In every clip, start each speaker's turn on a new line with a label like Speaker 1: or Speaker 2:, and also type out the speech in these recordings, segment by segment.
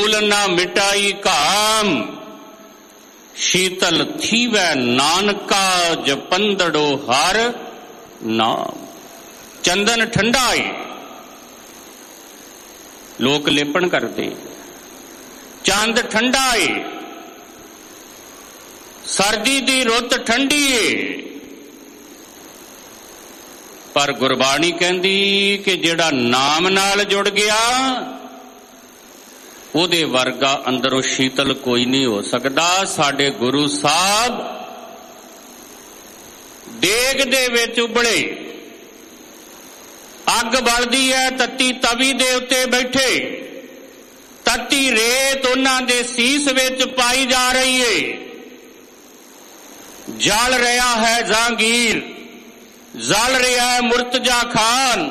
Speaker 1: भूल न मिटाई काम, शीतल थीवै नानका जपंदड़ो हर नाम। चंदन ठंडा है, लोग लेपन करते, चंद ठंडा है, सर्दी दी रुत ठंडी है, पर गुरबाणी कहंदी कि जिहड़ा नाम नाल जुड़ गया उहदे वर्गा अंदरों शीतल कोई नहीं हो सकता। साडे गुरु साहब देग दे विच उबले, अग बलदी है, तत्ती तवी दे उत्ते बैठे, तत्ती रेत उन्हां दे सीस विच पाई जा रही है। जल रहा है जहांगीर, जल रहा है मुर्तजा खान,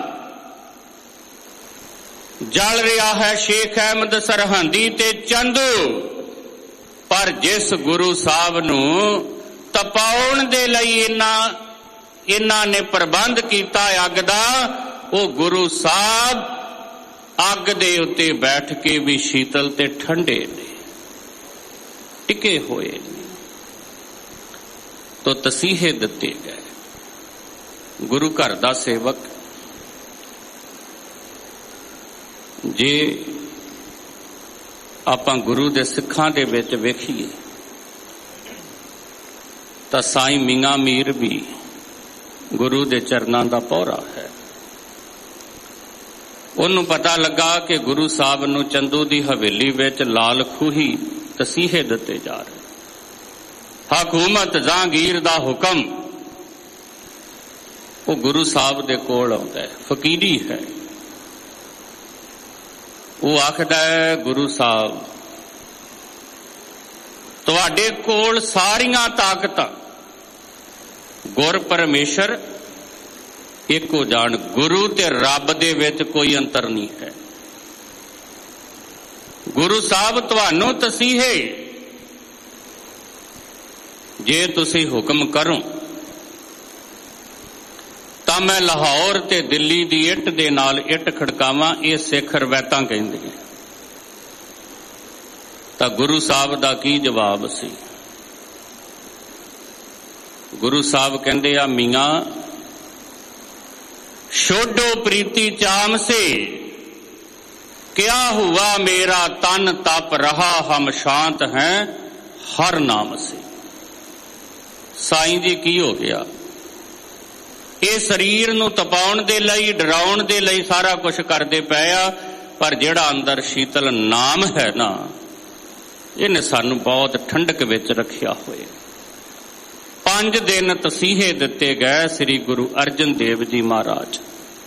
Speaker 1: जल रहा है शेख अहमद सरहंदी ते चंदू, पर जिस गुरु साहब नूं तपाउण दे लई इन्हां ने प्रबंध कीता अग दा, वो गुरु साहब अग दे उत्ते बैठ के भी शीतल ते ठंडे ने, टिके होए ने। तो तसीहे दिते गए। गुरु घर दा सेवक जे आपां गुरु दे सिखां दे विच वेखीए तां साईं मियां मीर भी गुरु दे चरनां दा पौरा है। उन्होंने पता लगा कि गुरु साहब नूं चंदू दी हवेली विच लाल खूही तसीहे दिते जा रहे। हकूमत जहांगीर दा हुक्म, वो गुरु साहब दे कोल आउंदा है, फकीरी है। वो आखदा है गुरु साहब तुहाडे कोल सारियां ताकतां, गुर परमेश्वर एक हो जान, गुरु ते रब दे विच कोई अंतर नहीं है। गुरु साहब तुहानू तसीहे जे तुसी हुक्म करो तां मैं लाहौर ते दिल्ली दी इट दे नाल इट खड़कावां, ये सिख रवायतां कहंदे ने। तां गुरु साहब दा की जवाब सी? गुरु साहब कहंदे आ मियां छोड़ो प्रीति चाम से, क्या हुआ मेरा तन तप रहा, हम शांत हैं हर नाम से। साईं जी की हो गया? ये शरीर नूं तपाउण दे लई, डराउण दे लई सारा कुछ करदे पए आ, पर जिहड़ा अंदर शीतल नाम है ना, इहने सानू बहुत ठंडक विच रखिया होए। 5 दिन तसीहे दिते गए श्री गुरु अर्जन देव जी महाराज,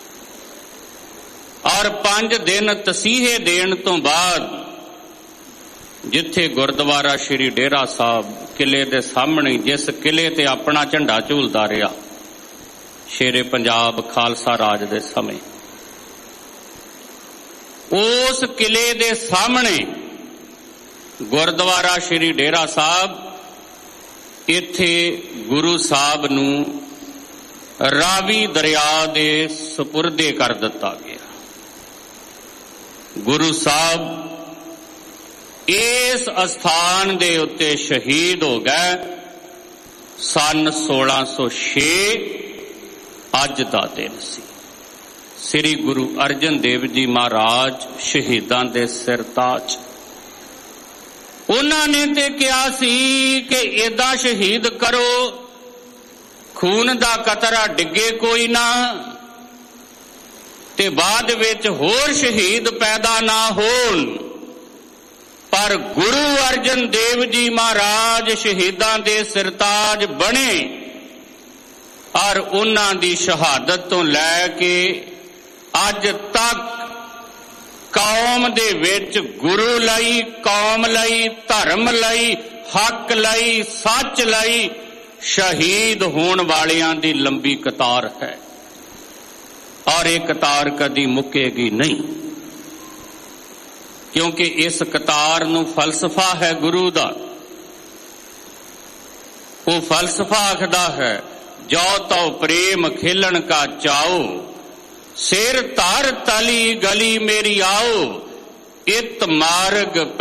Speaker 1: और 5 दिन तसीहे देण तो बाद जिथे गुरुद्वारा श्री डेरा साहब किले दे सामने, जिस किले ते अपना झंडा झूलदा रहा शेरे पंजाब खालसा राज दे समय, उस किले दे सामने गुरुद्वारा श्री डेरा साहब, इत्थे गुरु साहब नूं रावी दरिया दे सुपुर्दे कर दिता गया। गुरु साहब इस स्थान दे उत्ते शहीद हो गए सन 1606। अज दा दिन सी। श्री गुरु अर्जन देव जी महाराज शहीदां दे सिरताज। उन्होंने ते कहा सी कि इदां शहीद करो, खून दा कतरा डिगे कोई ना, ते बाद विच होर शहीद पैदा ना होण। पर गुरु अर्जन देव जी महाराज शहीदां दे सिरताज बने, और उन्हां दी शहादत तो लैके अज तक कौम दे विच गुरु लई, कौम लई, धर्म लई, हक लई, सच लई शहीद होण वालियां दी लंबी कतार है, और ये कतार कदी मुकेगी नहीं, क्योंकि इस कतार नूं फलसफा है गुरु दा। वो फलसफा आखदा है, जो तो प्रेम खेलन का चाओ, सिर तार तली गली मेरी आओ, इत मार्ग